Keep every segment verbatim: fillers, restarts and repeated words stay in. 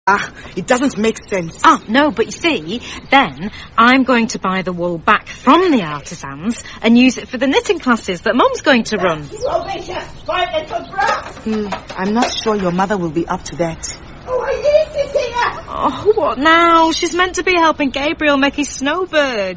Ah, it doesn't make sense. Oh, no, but you see, then I'm going to buy the wool back from the artisans and use it for the knitting classes that Mum's going to run. Rubbish, my little brat! Hmm, I'm not sure your mother will be up to that. Oh, I need to see her! Oh, what now? She's meant to be helping Gabriel make his snowbird.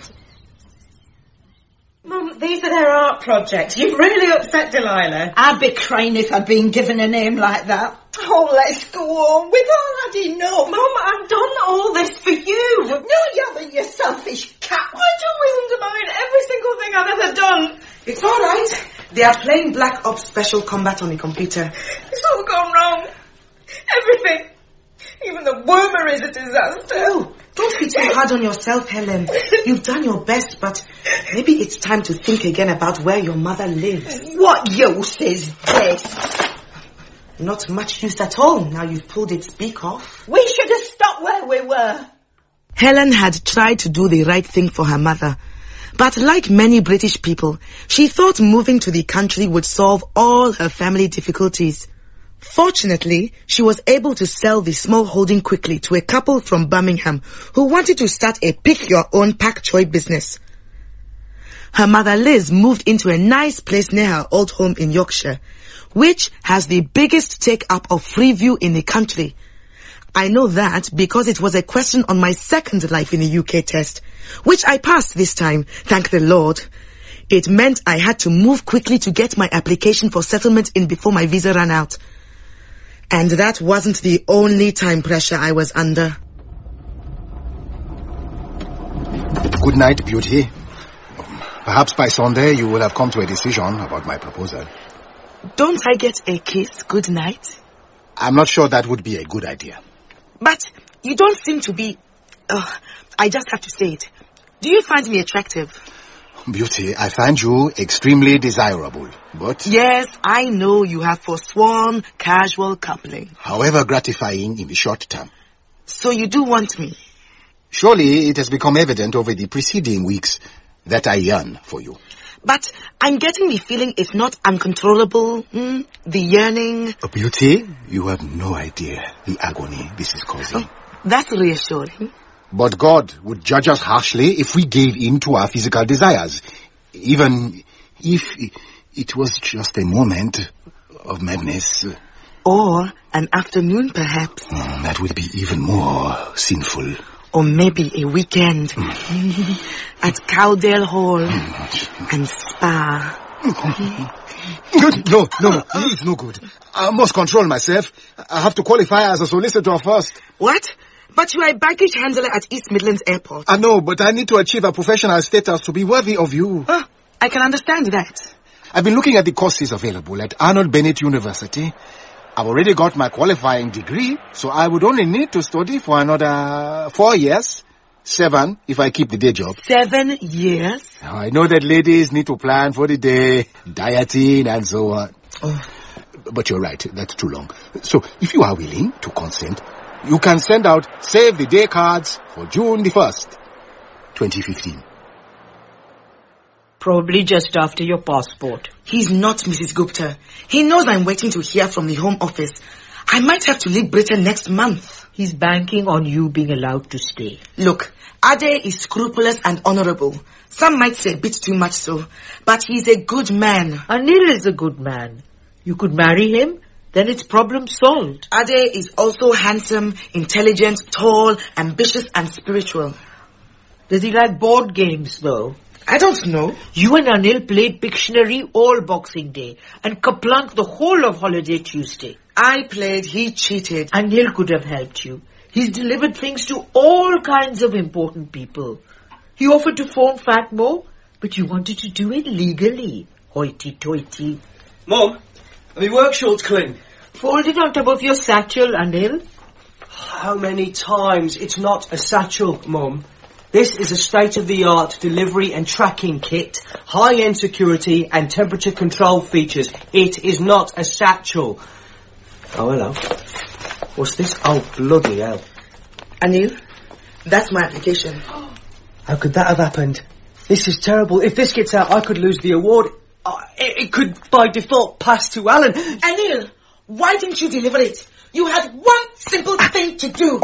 Mum, these are their art projects. You've really upset Delilah. I'd be crying if I'd been given a name like that. Oh, let's go on. We've all had enough. Mum, I've done all this for you. No, you haven't, you selfish cat. Why do you undermine every single thing I've ever done? It's all right. They are playing Black Ops Special Combat on the computer. It's all gone wrong. Everything. Even the wormer is a disaster. Oh, don't be too hard on yourself, Helen. You've done your best, but maybe it's time to think again about where your mother lives. What use is this? Not much use at all, now you've pulled its beak off. We should have stopped where we were. Helen had tried to do the right thing for her mother. But like many British people, she thought moving to the country would solve all her family difficulties. Fortunately, she was able to sell the small holding quickly to a couple from Birmingham who wanted to start a pick-your-own pak choy business. Her mother Liz moved into a nice place near her old home in Yorkshire, which has the biggest take-up of Freeview in the country. I know that because it was a question on my second Life in the U K test, which I passed this time, thank the Lord. It meant I had to move quickly to get my application for settlement in before my visa ran out. And that wasn't the only time pressure I was under. Good night, Beauty. Perhaps by Sunday you will have come to a decision about my proposal. Don't I get a kiss good night? I'm not sure that would be a good idea. But you don't seem to be... Uh, I just have to say it. Do you find me attractive? Beauty, I find you extremely desirable, but... Yes, I know you have forsworn casual coupling. However gratifying in the short term. So you do want me? Surely it has become evident over the preceding weeks that I yearn for you. But I'm getting the feeling it's not uncontrollable, mm, the yearning... Oh, Beauty, you have no idea the agony this is causing. Oh, that's reassuring. But God would judge us harshly if we gave in to our physical desires, even if it was just a moment of madness. Or an afternoon, perhaps. Mm, that would be even more sinful. Or maybe a weekend mm. at Cowdale Hall mm. and Spa. No, no, no, it's no good. I must control myself. I have to qualify as a solicitor first. What? But you are a baggage handler at East Midlands Airport. I know, but I need to achieve a professional status to be worthy of you. Oh, I can understand that. I've been looking at the courses available at Arnold Bennett University. I've already got my qualifying degree, so I would only need to study for another four years. Seven, if I keep the day job. Seven years? I know that ladies need to plan for the day, dieting and so on. Oh. But you're right, that's too long. So, if you are willing to consent, you can send out save the day cards for June the first, twenty fifteen. Probably just after your passport. He's not, Missus Gupta. He knows I'm waiting to hear from the Home Office. I might have to leave Britain next month. He's banking on you being allowed to stay. Look, Ade is scrupulous and honourable. Some might say a bit too much so. But he's a good man. Anil is a good man. You could marry him, then it's problem solved. Ade is also handsome, intelligent, tall, ambitious and spiritual. Does he like board games though? I don't know. You and Anil played Pictionary all Boxing Day and Kaplunk the whole of Holiday Tuesday. I played, he cheated. Anil could have helped you. He's delivered things to all kinds of important people. He offered to phone Fatmo, but you wanted to do it legally. Hoity-toity. Mom, are the work shorts clean? Fold it on top of your satchel, Anil. How many times? It's not a satchel, Mum. This is a state-of-the-art delivery and tracking kit, high-end security and temperature control features. It is not a satchel. Oh, hello. What's this? Oh, bloody hell. Anil, that's my application. How could that have happened? This is terrible. If this gets out, I could lose the award. Uh, it, it could, by default, pass to Alan. Anil, why didn't you deliver it? You had one simple thing to do.